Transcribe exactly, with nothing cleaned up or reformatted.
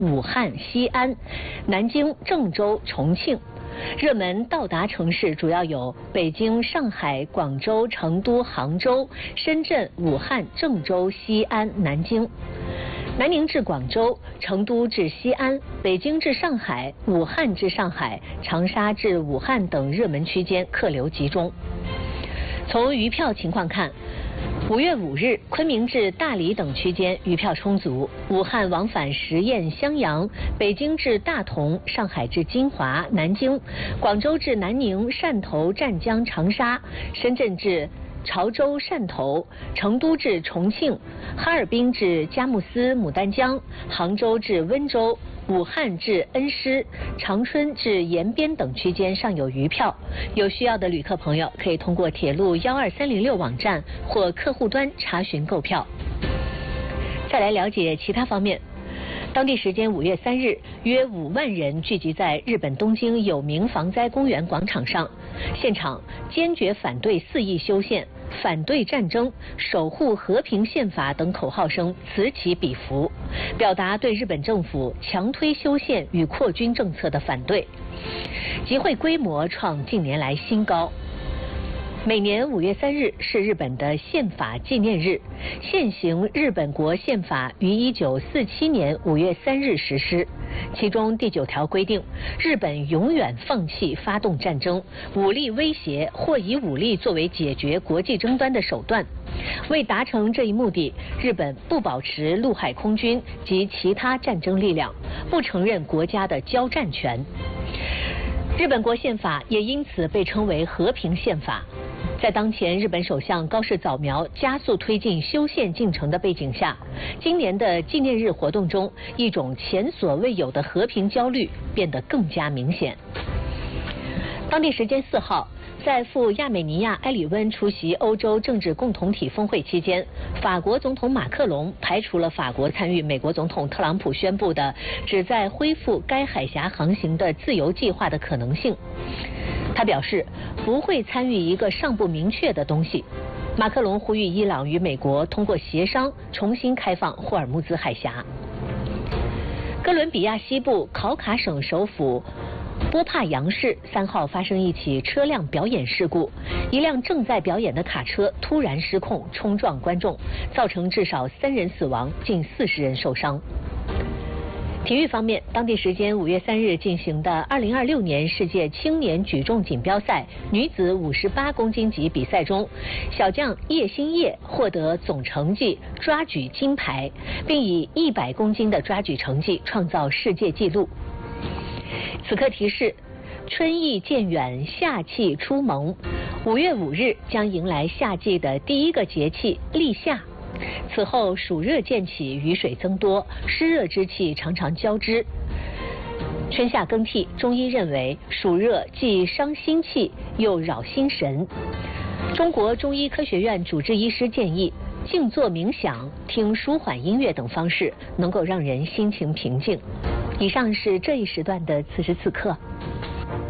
武汉、西安、南京、郑州、重庆。热门到达城市主要有北京、上海、广州、成都、杭州、深圳、武汉、郑州、西安、南京。南宁至广州、成都至西安、北京至上海、武汉至上海、长沙至武汉等热门区间客流集中。从余票情况看，五月五日，昆明至大理等区间余票充足；武汉往返十堰、襄阳；北京至大同；上海至金华、南京；广州至南宁、汕头、湛江、长沙；深圳至潮州、汕头；成都至重庆；哈尔滨至佳木斯、牡丹江；杭州至温州；武汉至恩施、长春至延边等区间尚有余票。有需要的旅客朋友可以通过铁路幺二三零六网站或客户端查询购票。再来了解其他方面。当地时间五月三日，约五万人聚集在日本东京有名防灾公园广场上，现场坚决反对肆意修宪、反对战争、守护和平宪法等口号声此起彼伏，表达对日本政府强推修宪与扩军政策的反对。集会规模创近年来新高。每年五月三日是日本的宪法纪念日，现行日本国宪法于一九四七年五月三日实施，其中第九条规定，日本永远放弃发动战争、武力威胁或以武力作为解决国际争端的手段。为达成这一目的，日本不保持陆海空军及其他战争力量，不承认国家的交战权。日本国宪法也因此被称为和平宪法。在当前日本首相高市早苗加速推进修宪进程的背景下，今年的纪念日活动中，一种前所未有的和平焦虑变得更加明显。当地时间四号，在赴亚美尼亚埃里温出席欧洲政治共同体峰会期间，法国总统马克龙排除了法国参与美国总统特朗普宣布的旨在恢复该海峡航行的自由计划的可能性。他表示不会参与一个尚不明确的东西。马克龙呼吁伊朗与美国通过协商重新开放霍尔木兹海峡。哥伦比亚西部考卡省首府波帕扬市三号发生一起车辆表演事故，一辆正在表演的卡车突然失控冲撞观众，造成至少三人死亡，近四十人受伤。体育方面，当地时间五月三日进行的二零二六年世界青年举重锦标赛女子五十八公斤级比赛中，小将叶欣烨获得总成绩抓举金牌，并以一百公斤的抓举成绩创造世界纪录。此刻提示：春意渐远，夏气初萌。五月五日将迎来夏季的第一个节气立夏。此后暑热渐起，雨水增多，湿热之气常常交织。春夏更替，中医认为暑热既伤心气又扰心神。中国中医科学院主治医师建议，静坐冥想、听舒缓音乐等方式能够让人心情平静。以上是这一时段的此时此刻。